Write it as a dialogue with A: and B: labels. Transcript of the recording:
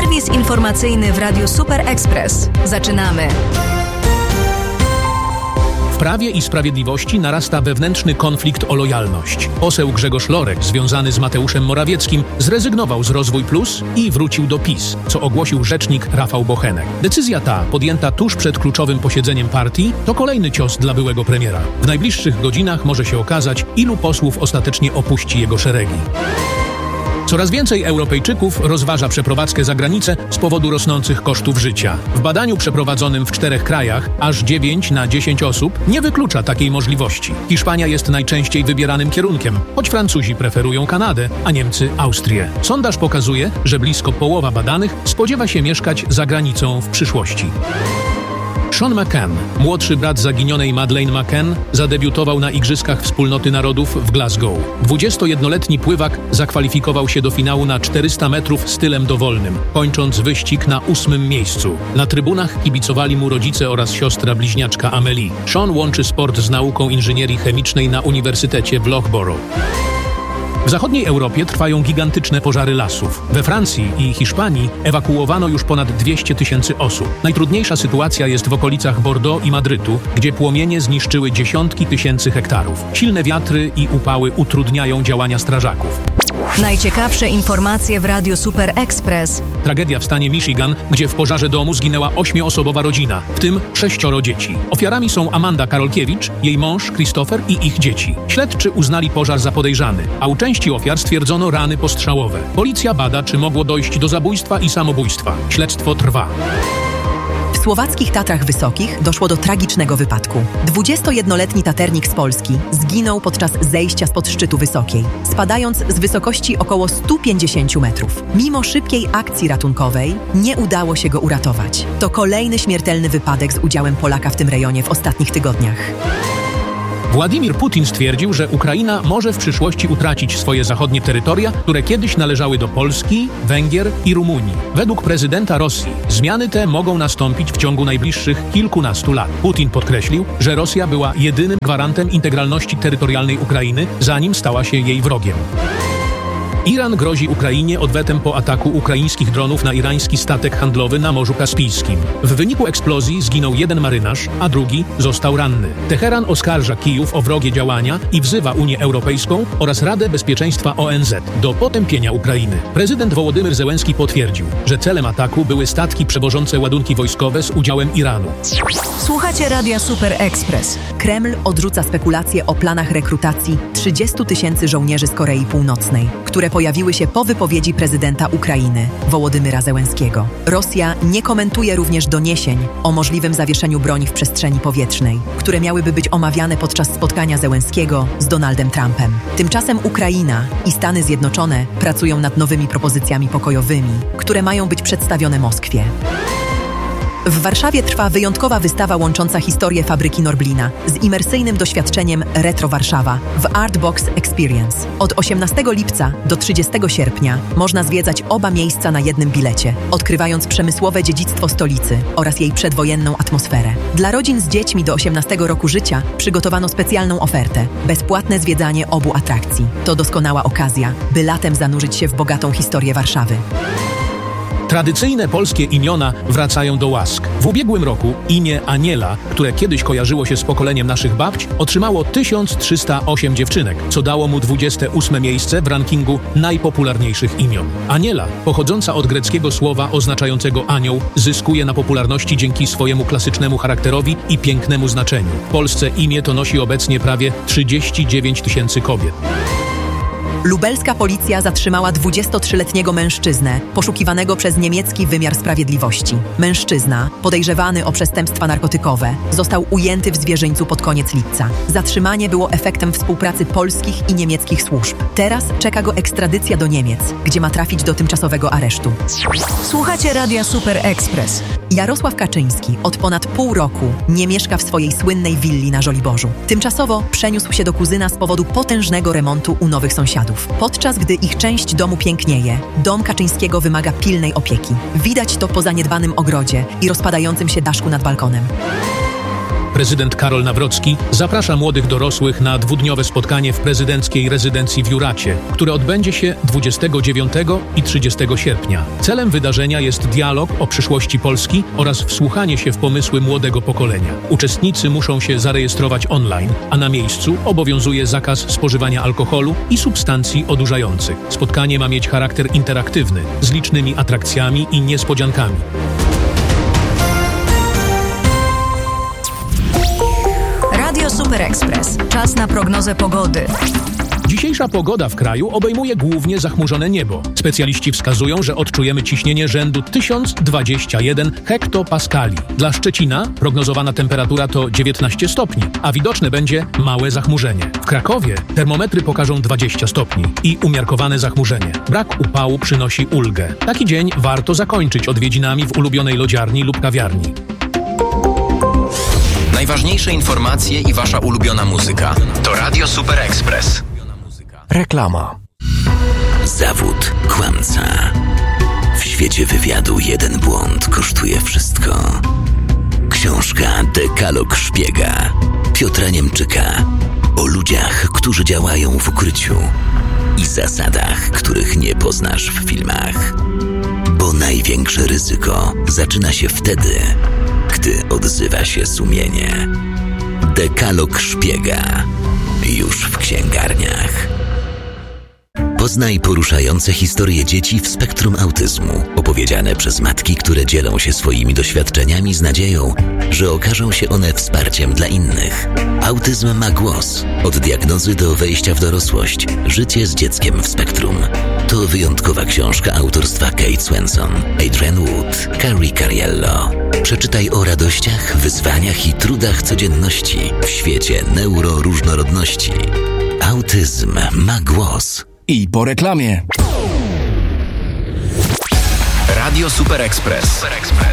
A: Serwis informacyjny w Radiu Super Express. Zaczynamy.
B: W Prawie i Sprawiedliwości narasta wewnętrzny konflikt o lojalność. Poseł Grzegorz Lorek, związany z Mateuszem Morawieckim, zrezygnował z Rozwój Plus i wrócił do PiS, co ogłosił rzecznik Rafał Bochenek. Decyzja ta, podjęta tuż przed kluczowym posiedzeniem partii, to kolejny cios dla byłego premiera. W najbliższych godzinach może się okazać, ilu posłów ostatecznie opuści jego szeregi. Coraz więcej Europejczyków rozważa przeprowadzkę za granicę z powodu rosnących kosztów życia. W badaniu przeprowadzonym w 4 krajach aż 9 na 10 osób nie wyklucza takiej możliwości. Hiszpania jest najczęściej wybieranym kierunkiem, choć Francuzi preferują Kanadę, a Niemcy Austrię. Sondaż pokazuje, że blisko połowa badanych spodziewa się mieszkać za granicą w przyszłości. Sean McCann, młodszy brat zaginionej Madeleine McCann, zadebiutował na Igrzyskach Wspólnoty Narodów w Glasgow. 21-letni pływak zakwalifikował się do finału na 400 metrów stylem dowolnym, kończąc wyścig na 8. miejscu. Na trybunach kibicowali mu rodzice oraz siostra bliźniaczka Amelie. Sean łączy sport z nauką inżynierii chemicznej na Uniwersytecie w Loughborough. W zachodniej Europie trwają gigantyczne pożary lasów. We Francji i Hiszpanii ewakuowano już ponad 200 000 osób. Najtrudniejsza sytuacja jest w okolicach Bordeaux i Madrytu, gdzie płomienie zniszczyły dziesiątki tysięcy hektarów. Silne wiatry i upały utrudniają działania strażaków.
A: Najciekawsze informacje w Radiu Super Express.
B: Tragedia w stanie Michigan, gdzie w pożarze domu zginęła 8-osobowa rodzina, w tym 6 dzieci. Ofiarami są Amanda Karolkiewicz, jej mąż Christopher i ich dzieci. Śledczy uznali pożar za podejrzany, a u części ofiar stwierdzono rany postrzałowe. Policja bada, czy mogło dojść do zabójstwa i samobójstwa. Śledztwo trwa.
C: W słowackich Tatrach Wysokich doszło do tragicznego wypadku. 21-letni taternik z Polski zginął podczas zejścia spod szczytu Wysokiej, spadając z wysokości około 150 metrów. Mimo szybkiej akcji ratunkowej nie udało się go uratować. To kolejny śmiertelny wypadek z udziałem Polaka w tym rejonie w ostatnich tygodniach.
B: Władimir Putin stwierdził, że Ukraina może w przyszłości utracić swoje zachodnie terytoria, które kiedyś należały do Polski, Węgier i Rumunii. Według prezydenta Rosji zmiany te mogą nastąpić w ciągu najbliższych kilkunastu lat. Putin podkreślił, że Rosja była jedynym gwarantem integralności terytorialnej Ukrainy, zanim stała się jej wrogiem. Iran grozi Ukrainie odwetem po ataku ukraińskich dronów na irański statek handlowy na Morzu Kaspijskim. W wyniku eksplozji zginął 1 marynarz, a drugi został ranny. Teheran oskarża Kijów o wrogie działania i wzywa Unię Europejską oraz Radę Bezpieczeństwa ONZ do potępienia Ukrainy. Prezydent Wołodymyr Zełenski potwierdził, że celem ataku były statki przewożące ładunki wojskowe z udziałem Iranu.
A: Słuchacie Radia Super Express.
C: Kreml odrzuca spekulacje o planach rekrutacji 30 000 żołnierzy z Korei Północnej, które pojawiły się po wypowiedzi prezydenta Ukrainy, Wołodymyra Zełenskiego. Rosja nie komentuje również doniesień o możliwym zawieszeniu broni w przestrzeni powietrznej, które miałyby być omawiane podczas spotkania Zełenskiego z Donaldem Trumpem. Tymczasem Ukraina i Stany Zjednoczone pracują nad nowymi propozycjami pokojowymi, które mają być przedstawione Moskwie. W Warszawie trwa wyjątkowa wystawa łącząca historię fabryki Norblina z imersyjnym doświadczeniem Retro Warszawa w Artbox Experience. Od 18 lipca do 30 sierpnia można zwiedzać oba miejsca na jednym bilecie, odkrywając przemysłowe dziedzictwo stolicy oraz jej przedwojenną atmosferę. Dla rodzin z dziećmi do 18 roku życia przygotowano specjalną ofertę – bezpłatne zwiedzanie obu atrakcji. To doskonała okazja, by latem zanurzyć się w bogatą historię Warszawy.
B: Tradycyjne polskie imiona wracają do łask. W ubiegłym roku imię Aniela, które kiedyś kojarzyło się z pokoleniem naszych babć, otrzymało 1308 dziewczynek, co dało mu 28 miejsce w rankingu najpopularniejszych imion. Aniela, pochodząca od greckiego słowa oznaczającego anioł, zyskuje na popularności dzięki swojemu klasycznemu charakterowi i pięknemu znaczeniu. W Polsce imię to nosi obecnie prawie 39 000 kobiet.
C: Lubelska policja zatrzymała 23-letniego mężczyznę poszukiwanego przez niemiecki wymiar sprawiedliwości. Mężczyzna, podejrzewany o przestępstwa narkotykowe, został ujęty w Zwierzyńcu pod koniec lipca. Zatrzymanie było efektem współpracy polskich i niemieckich służb. Teraz czeka go ekstradycja do Niemiec, gdzie ma trafić do tymczasowego aresztu.
A: Słuchacie Radia Super Express.
C: Jarosław Kaczyński od ponad pół roku nie mieszka w swojej słynnej willi na Żoliborzu. Tymczasowo przeniósł się do kuzyna z powodu potężnego remontu u nowych sąsiadów. Podczas gdy ich część domu pięknieje, dom Kaczyńskiego wymaga pilnej opieki. Widać to po zaniedbanym ogrodzie i rozpadającym się daszku nad balkonem.
B: Prezydent Karol Nawrocki zaprasza młodych dorosłych na 2-dniowe spotkanie w prezydenckiej rezydencji w Juracie, które odbędzie się 29 i 30 sierpnia. Celem wydarzenia jest dialog o przyszłości Polski oraz wsłuchanie się w pomysły młodego pokolenia. Uczestnicy muszą się zarejestrować online, a na miejscu obowiązuje zakaz spożywania alkoholu i substancji odurzających. Spotkanie ma mieć charakter interaktywny, z licznymi atrakcjami i niespodziankami.
A: Radio Super Express. Czas na prognozę pogody.
B: Dzisiejsza pogoda w kraju obejmuje głównie zachmurzone niebo. Specjaliści wskazują, że odczujemy ciśnienie rzędu 1021 hektopaskali. Dla Szczecina prognozowana temperatura to 19 stopni, a widoczne będzie małe zachmurzenie. W Krakowie termometry pokażą 20 stopni i umiarkowane zachmurzenie. Brak upału przynosi ulgę. Taki dzień warto zakończyć odwiedzinami w ulubionej lodziarni lub kawiarni.
D: Najważniejsze informacje i wasza ulubiona muzyka to Radio Super Express.
E: Reklama. Zawód kłamca. W świecie wywiadu jeden błąd kosztuje wszystko. Książka Dekalog Szpiega Piotra Niemczyka o ludziach, którzy działają w ukryciu i zasadach, których nie poznasz w filmach. Bo największe ryzyko zaczyna się wtedy, gdy odzywa się sumienie. Dekalog Szpiega. Już w księgarniach. Poznaj poruszające historie dzieci w spektrum autyzmu, opowiedziane przez matki, które dzielą się swoimi doświadczeniami z nadzieją, że okażą się one wsparciem dla innych. Autyzm ma głos. Od diagnozy do wejścia w dorosłość. Życie z dzieckiem w spektrum. To wyjątkowa książka autorstwa Kate Swenson, Adrian Wood, Carrie Cariello. Przeczytaj o radościach, wyzwaniach i trudach codzienności w świecie neuroróżnorodności. Autyzm ma głos.
F: I po reklamie.
D: Radio Super Express.